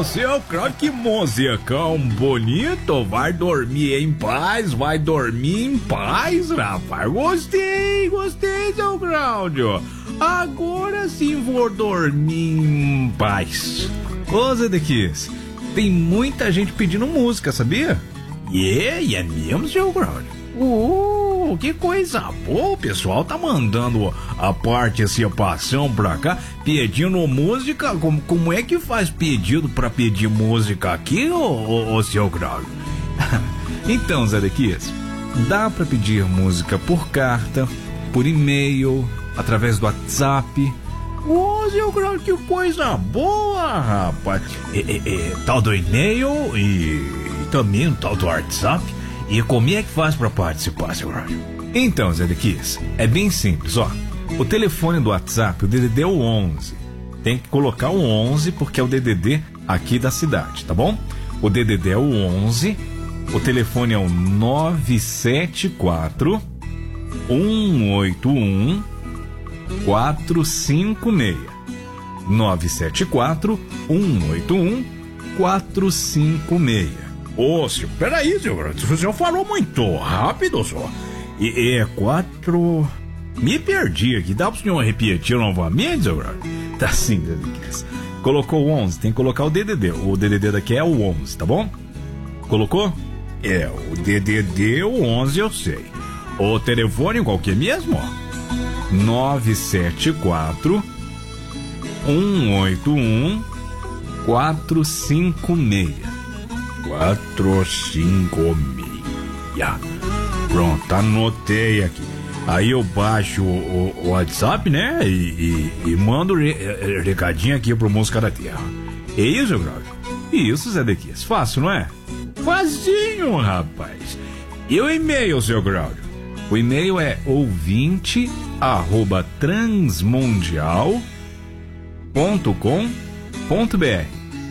seu Claudio, que musicão bonito. Vai dormir em paz, rapaz. Gostei, seu Cláudio. Agora sim vou dormir em paz. Ô, Zedequias, tem muita gente pedindo música, sabia? É mesmo, seu Cláudio? Que coisa boa, o pessoal tá mandando a participação pra cá, pedindo música. Como é que faz pedido pra pedir música aqui, ô seu Cláudio? Então, Zedequias, dá pra pedir música por carta, por e-mail, através do WhatsApp. Seu Cláudio, que coisa boa, rapaz. Tal do e-mail e também o tal do WhatsApp. E como é que faz pra participar, seu Cláudio? Então, Zedequias, é bem simples, ó. O telefone do WhatsApp, o DDD é o 11. Tem que colocar o 11 porque é o DDD aqui da cidade, tá bom? O DDD é o 11, o telefone é o 974 181 456. 974 181 456. Senhor, peraí, senhor. O senhor falou muito rápido, senhor. Me perdi aqui. Dá pro senhor repetir novamente, senhor? Tá sim, Zedequias. Colocou o 11, tem que colocar o DDD. O DDD daqui é o 11, tá bom? Colocou? O DDD, o 11 eu sei. O telefone qual que é mesmo? 974 181 456. 456. Pronto, anotei aqui. Aí eu baixo o WhatsApp, né? E mando recadinho aqui pro Música da Terra. É isso, Cláudio? Isso, Zedequias. Fácil, não é? Facinho, rapaz. E o e-mail, seu Cláudio? O e-mail é ouvinte@transmundial.com.br.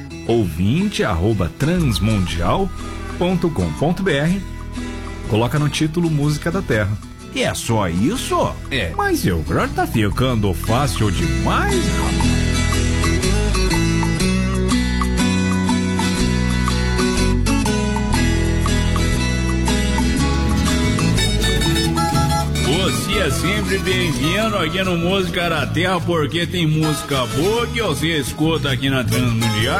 ouvinte@transmundial.com.br. Coloca no título Música da Terra. E é só isso? É. Mas seu Cláudio tá ficando fácil demais, rapaz. Você é sempre bem-vindo aqui no Música da Terra, porque tem música boa que você escuta aqui na Transmundial.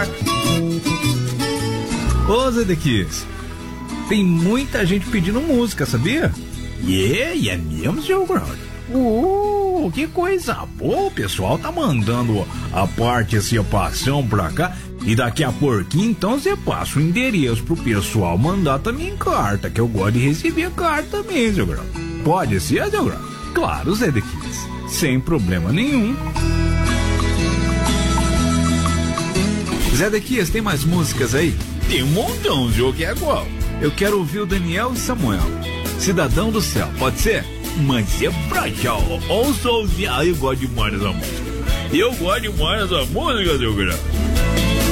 Ô, Zedequias, tem muita gente pedindo música, sabia? É mesmo, seu Cláudio? Que coisa boa, o pessoal tá mandando a participação pra cá. E daqui a pouquinho, então, você passa o endereço pro pessoal mandar também carta, que eu gosto de receber carta também, seu Cláudio. Pode ser, seu Cláudio? Claro, Zedequias, sem problema nenhum. Zedequias, tem mais músicas aí? Tem um montão, senhor, que é qual? Eu quero ouvir o Daniel e Samuel, Cidadão do Céu, pode ser? Mas é pra já, eu gosto demais dessa música. Eu gosto demais dessa música, seu Cláudio.